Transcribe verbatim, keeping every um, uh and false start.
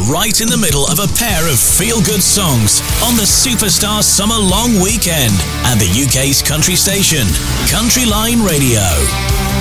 right in the middle of a pair of feel-good songs on the Superstar Summer Long Weekend and the U K's country station, Country Line Radio.